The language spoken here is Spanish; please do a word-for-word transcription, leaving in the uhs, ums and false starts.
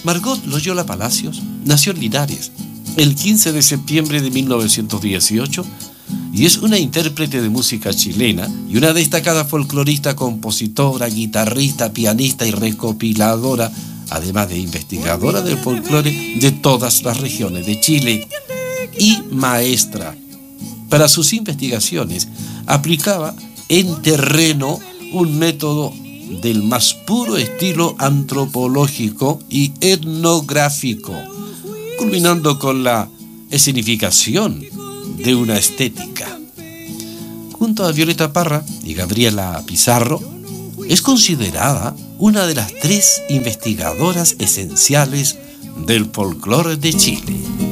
Margot Loyola Palacios nació en Linares el quince de septiembre de mil novecientos dieciocho y es una intérprete de música chilena y una destacada folclorista, compositora, guitarrista, pianista y recopiladora, además de investigadora del folclore de todas las regiones de Chile y maestra. Para sus investigaciones aplicaba en terreno un método del más puro estilo antropológico y etnográfico, culminando con la escenificación de una estética. Junto a Violeta Parra y Gabriela Pizarro, es considerada una de las tres investigadoras esenciales del folclore de Chile.